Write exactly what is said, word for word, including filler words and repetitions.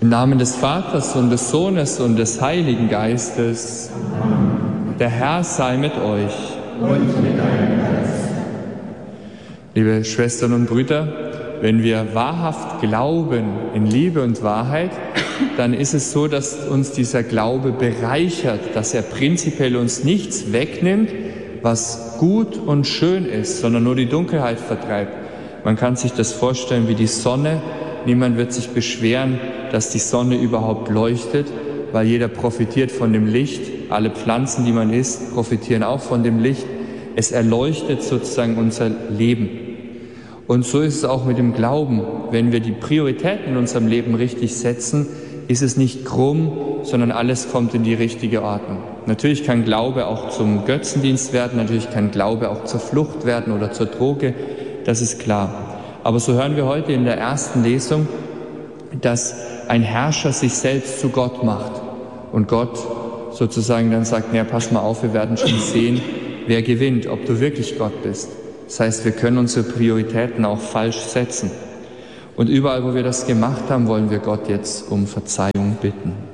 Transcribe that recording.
Im Namen des Vaters und des Sohnes und des Heiligen Geistes. Der Herr sei mit euch. Und mit deinem Geist. Liebe Schwestern und Brüder, wenn wir wahrhaft glauben in Liebe und Wahrheit, dann ist es so, dass uns dieser Glaube bereichert, dass er prinzipiell uns nichts wegnimmt, was gut und schön ist, sondern nur die Dunkelheit vertreibt. Man kann sich das vorstellen wie die Sonne. Niemand wird sich beschweren, dass die Sonne überhaupt leuchtet, weil jeder profitiert von dem Licht. Alle Pflanzen, die man isst, profitieren auch von dem Licht. Es erleuchtet sozusagen unser Leben. Und so ist es auch mit dem Glauben. Wenn wir die Prioritäten in unserem Leben richtig setzen, ist es nicht krumm, sondern alles kommt in die richtige Ordnung. Natürlich kann Glaube auch zum Götzendienst werden, natürlich kann Glaube auch zur Flucht werden oder zur Droge, das ist klar. Aber so hören wir heute in der ersten Lesung, dass ein Herrscher sich selbst zu Gott macht und Gott sozusagen dann sagt, naja, pass mal auf, wir werden schon sehen, wer gewinnt, ob du wirklich Gott bist. Das heißt, wir können unsere Prioritäten auch falsch setzen. Und überall, wo wir das gemacht haben, wollen wir Gott jetzt um Verzeihung bitten.